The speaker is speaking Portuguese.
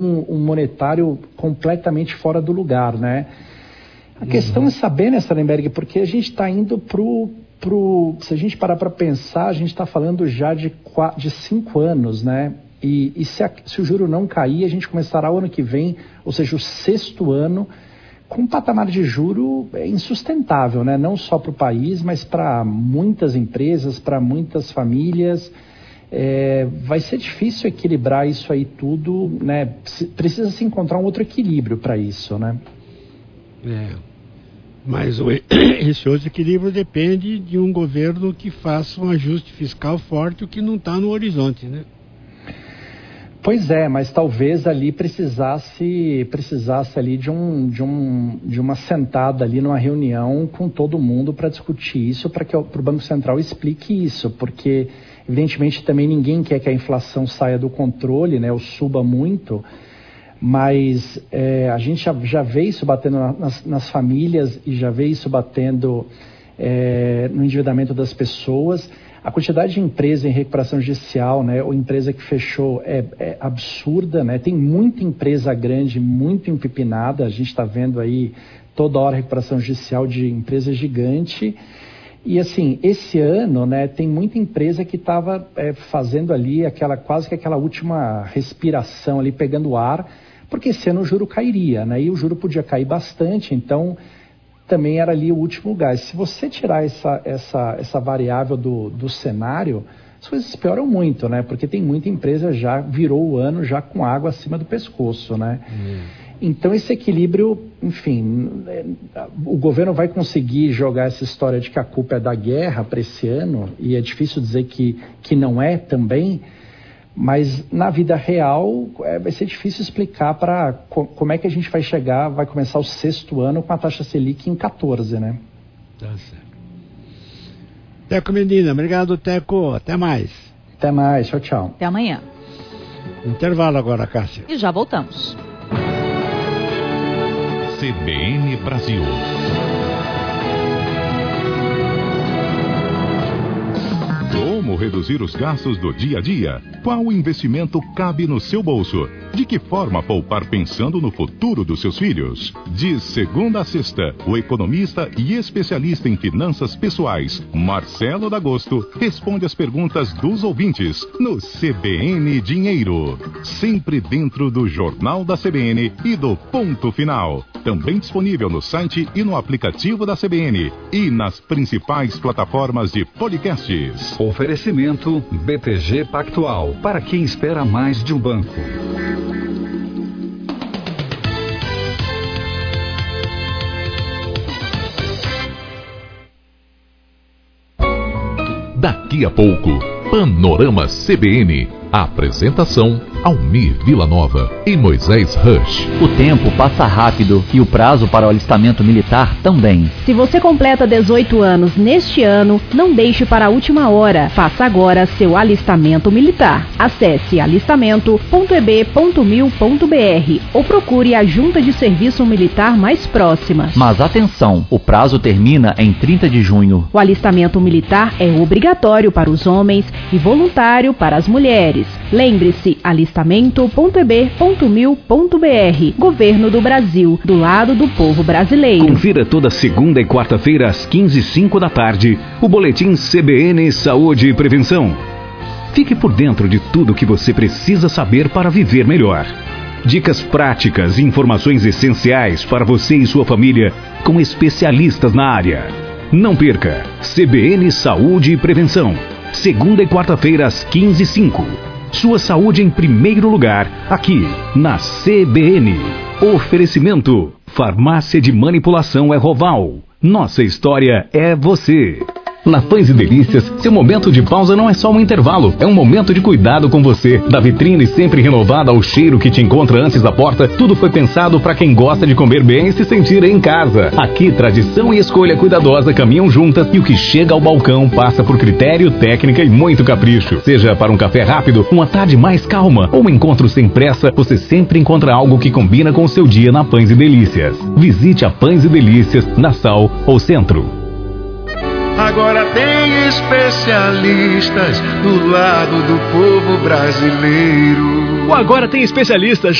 um monetário completamente fora do lugar, né? A questão é saber, né, Sarenberg, porque a gente está indo se a gente parar para pensar, a gente está falando já de 5 anos, né? E se o juro não cair, a gente começará o ano que vem, ou seja, o 6º ano, com um patamar de juro insustentável, né? Não só para o país, mas para muitas empresas, para muitas famílias. Vai ser difícil equilibrar isso aí tudo, né? Precisa se encontrar um outro equilíbrio para isso, né? Mas esse outro equilíbrio depende de um governo que faça um ajuste fiscal forte, o que não está no horizonte, né? Pois é, mas talvez ali precisasse ali de uma sentada ali numa reunião com todo mundo para discutir isso, para que o Banco Central explique isso, porque evidentemente também ninguém quer que a inflação saia do controle, né, ou suba muito, mas a gente já vê isso batendo nas famílias e já vê isso batendo no endividamento das pessoas. A quantidade de empresa em recuperação judicial, né, ou empresa que fechou é absurda, né? Tem muita empresa grande, muito empipinada. A gente está vendo aí toda hora recuperação judicial de empresa gigante. E assim, esse ano, né, tem muita empresa que estava fazendo ali quase que aquela última respiração ali, pegando ar, porque esse ano o juro cairia, né? E o juro podia cair bastante, então também era ali o último gás. Se você tirar essa variável do cenário, as coisas pioram muito, né? Porque tem muita empresa já virou o ano já com água acima do pescoço, né? Então esse equilíbrio, enfim, o governo vai conseguir jogar essa história de que a culpa é da guerra para esse ano, e é difícil dizer que não é também, mas na vida real vai ser difícil explicar como é que a gente vai começar o 6º ano com a taxa Selic em 14, né? Tá certo. Teco Medina, obrigado, Teco. Até mais. Até mais, tchau, tchau. Até amanhã. Intervalo agora, Cássia. E já voltamos. CBN Brasil. Como reduzir os gastos do dia a dia? Qual investimento cabe no seu bolso? De que forma poupar pensando no futuro dos seus filhos? De segunda a sexta, o economista e especialista em finanças pessoais, Marcelo D'Agosto, responde as perguntas dos ouvintes no CBN Dinheiro. Sempre dentro do Jornal da CBN e do Ponto Final. Também disponível no site e no aplicativo da CBN e nas principais plataformas de podcasts. Oferecimento BTG Pactual, para quem espera mais de um banco. Daqui a pouco, Panorama CBN. A apresentação, Almir Vilanova e Moisés Rush. O tempo passa rápido e o prazo para o alistamento militar também. Se você completa 18 anos neste ano, não deixe para a última hora. Faça agora seu alistamento militar. Acesse alistamento.eb.mil.br ou procure a junta de serviço militar mais próxima. Mas atenção, o prazo termina em 30 de junho. O alistamento militar é obrigatório para os homens e voluntário para as mulheres. Lembre-se, alistamento.eb.mil.br. Governo do Brasil, do lado do povo brasileiro. Confira toda segunda e quarta-feira às 15h05 da tarde o boletim CBN Saúde e Prevenção. Fique por dentro de tudo que você precisa saber para viver melhor. Dicas práticas e informações essenciais para você e sua família com especialistas na área. Não perca, CBN Saúde e Prevenção. Segunda e quarta-feira às 15h05. Sua saúde em primeiro lugar, aqui na CBN. Oferecimento: Farmácia de Manipulação Erroval. Nossa história é você. Na Pães e Delícias, seu momento de pausa não é só um intervalo, é um momento de cuidado com você. Da vitrine sempre renovada ao cheiro que te encontra antes da porta, tudo foi pensado para quem gosta de comer bem e se sentir em casa. Aqui, tradição e escolha cuidadosa caminham juntas e o que chega ao balcão passa por critério, técnica e muito capricho. Seja para um café rápido, uma tarde mais calma ou um encontro sem pressa, você sempre encontra algo que combina com o seu dia na Pães e Delícias. Visite a Pães e Delícias, na Sal ou Centro. Agora tem especialistas do lado do povo brasileiro. O Agora tem especialistas